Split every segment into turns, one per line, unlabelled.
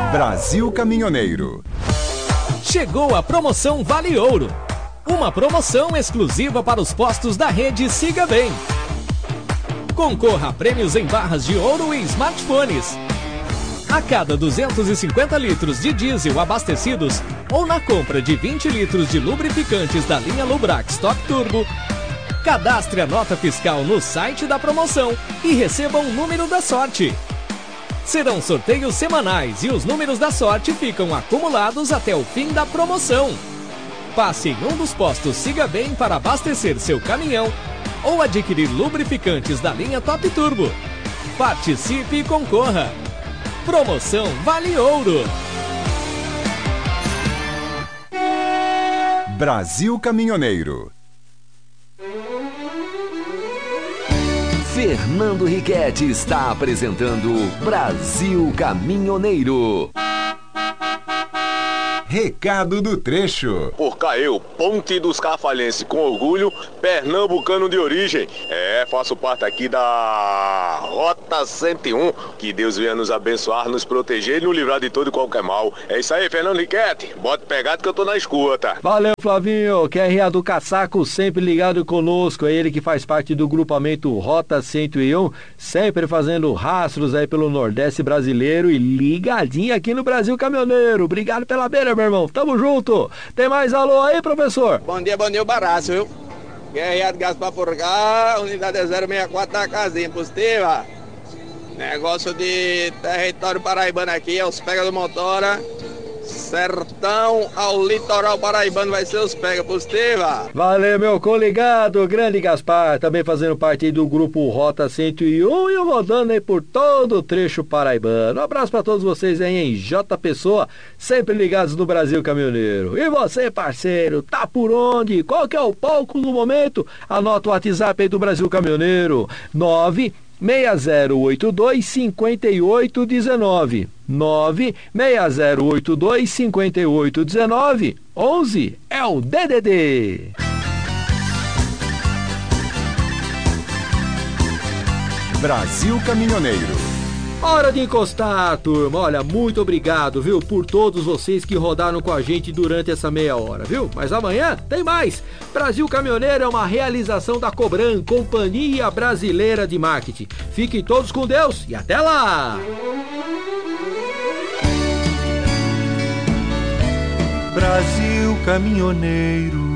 Brasil Caminhoneiro.
Chegou a promoção Vale Ouro. Uma promoção exclusiva para os postos da rede Siga Bem. Concorra a prêmios em barras de ouro e smartphones. A cada 250 litros de diesel abastecidos ou na compra de 20 litros de lubrificantes da linha Lubrax Top Turbo, cadastre a nota fiscal no site da promoção e receba um número da sorte. Serão sorteios semanais e os números da sorte ficam acumulados até o fim da promoção. Passe em um dos postos Siga Bem para abastecer seu caminhão ou adquirir lubrificantes da linha Top Turbo. Participe e concorra. Promoção Vale Ouro.
Brasil Caminhoneiro.
Fernando Riquetti está apresentando Brasil Caminhoneiro.
Recado do trecho.
Por Caeu, Ponte dos Cafalhenses, com orgulho, pernambucano de origem. Faço parte aqui da Rota 101. Que Deus venha nos abençoar, nos proteger e nos livrar de todo e qualquer mal. É isso aí, Fernando Riquetti. Bota pegado que eu tô na escuta.
Valeu, Flavinho. QRA do Caçaco, sempre ligado conosco. É ele que faz parte do grupamento Rota 101, sempre fazendo rastros aí pelo Nordeste brasileiro e ligadinho aqui no Brasil Caminhoneiro. Obrigado pela beira, meu irmão. Tamo junto. Tem mais alô aí, professor?
Bom dia, Baraço, viu? Guerreado Gaspar Forgá, unidade 064 da casinha, positiva. Negócio de território paraibano aqui, é os pega do motora. Sertão ao litoral paraibano vai ser os pega, positiva.
Valeu, meu coligado, grande Gaspar, também fazendo parte aí do grupo Rota 101 e eu rodando aí por todo o trecho paraibano. Um abraço para todos vocês aí em J. Pessoa, sempre ligados no Brasil Caminhoneiro. E você, parceiro, tá por onde? Qual que é o palco no momento? Anota o WhatsApp aí do Brasil Caminhoneiro, 96082-5819. 96082-5819. 11 é o DDD.
Brasil Caminhoneiro.
Hora de encostar, turma. Olha, muito obrigado, viu, por todos vocês que rodaram com a gente durante essa meia hora, viu? Mas amanhã tem mais. Brasil Caminhoneiro é uma realização da Cobran, Companhia Brasileira de Marketing. Fiquem todos com Deus e até lá!
Brasil Caminhoneiro.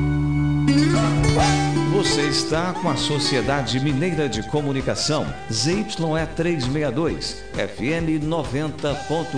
Você está com a Sociedade Mineira de Comunicação, ZYE 362, FM 90.1.